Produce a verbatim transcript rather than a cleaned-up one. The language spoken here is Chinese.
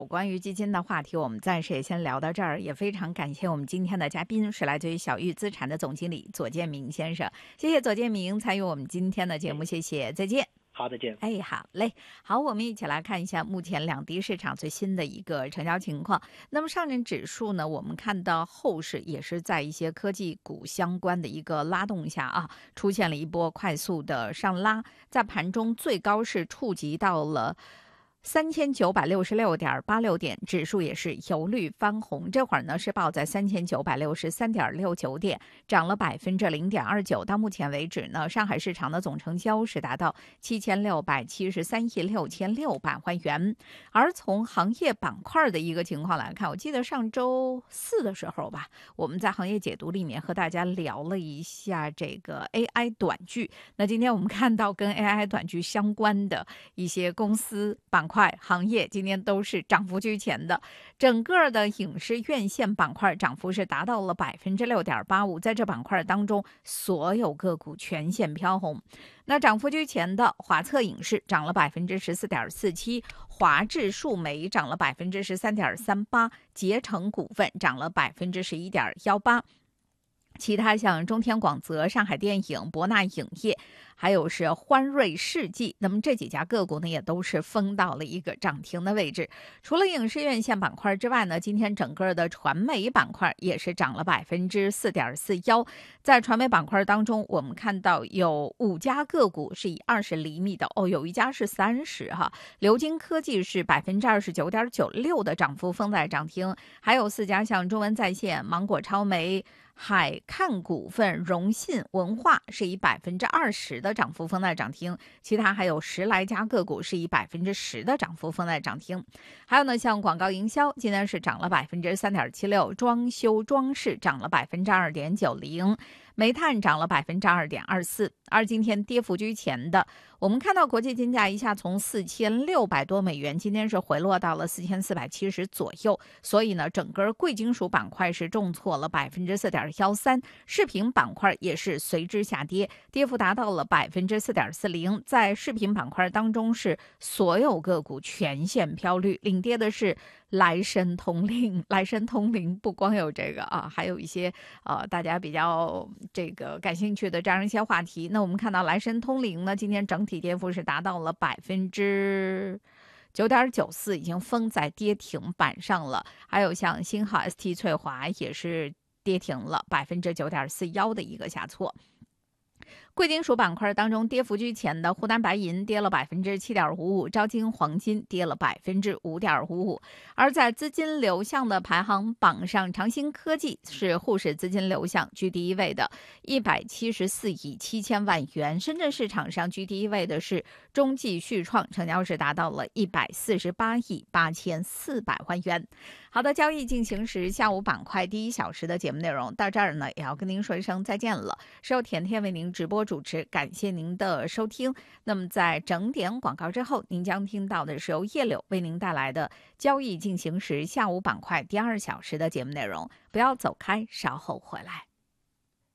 关于基金的话题，我们暂时也先聊到这儿。也非常感谢我们今天的嘉宾是来自于小玉资产的总经理左建明先生，谢谢左建明参与我们今天的节目，谢谢，再见。 好，再见。 哎，好嘞，好，我们一起来看一下目前两地市场最新的一个成交情况。那么上证指数呢，我们看到后市也是在一些科技股相关的一个拉动下啊，出现了一波快速的上拉，在盘中最高是触及到了三千九百六十六点八六点，指数也是由绿翻红。这会儿呢是报在三千九百六十三点六九点，涨了百分之零点二九。到目前为止呢，上海市场的总成交是达到七千六百七十三亿六千六百万元。而从行业板块的一个情况来看，我记得上周四的时候吧，我们在行业解读里面和大家聊了一下这个 A I 短剧。那今天我们看到跟 A I 短剧相关的一些公司板块行业今天都是涨幅居前的，整个的影视院线板块涨幅是达到了百分之六点八五，在这板块当中，所有个股全线飘红。那涨幅居前的华策影视涨了百分之十四点四七，华智数媒涨了百分之十三点三八，捷成股份涨了百分之十一点幺八。其他像中天广泽、上海电影、博纳影业，还有是欢瑞世纪，那么这几家个股呢也都是封到了一个涨停的位置。除了影视院线板块之外呢，今天整个的传媒板块也是涨了百分之四点四幺。在传媒板块当中，我们看到有五家个股是以二十厘米的哦，有一家是三十哈。流金科技是百分之二十九点九六的涨幅封在涨停，还有四家像中文在线、芒果超媒、海看股份、荣信文化是以百分之二十的涨幅封在涨停，其他还有十来家个股是以百分之十的涨幅封在涨停。还有呢，像广告营销今天是涨了百分之三点七六，装修装饰涨了百分之二点九零。煤炭涨了百分之二点二四，而今天跌幅居前的，我们看到国际金价一下从四千六百多美元，今天是回落到了四千四百七十左右，所以呢，整个贵金属板块是重挫了百分之四点幺三，饰品板块也是随之下跌，跌幅达到了百分之四点四零。在饰品板块当中，是所有个股全线飘绿，领跌的是莱申通灵。莱申通灵不光有这个啊，还有一些呃大家比较这个感兴趣的这样一些话题。那我们看到莱申通灵呢，今天整体跌幅是达到了百分之九点九四，已经封在跌停板上了。还有像新浩 S T 翠华也是跌停了百分之九点四幺的一个下挫。贵金属板块当中，跌幅居前的沪丹白银跌了百分之七点五五，招金黄金跌了百分之五点五五。而在资金流向的排行榜上，长兴科技是沪市资金流向居第一位的，一百七十四亿七千万元。深圳市场上居第一位的是中继续创，成交是达到了一百四十八亿八千四百万元。好的，交易进行时，下午板块第一小时的节目内容到这儿呢，也要跟您说一声再见了。是由甜甜为您直播主持，感谢您的收听。那么在整点广告之后，您将听到的是由叶柳为您带来的交易进行时下午板块第二小时的节目内容。不要走开，稍后回来。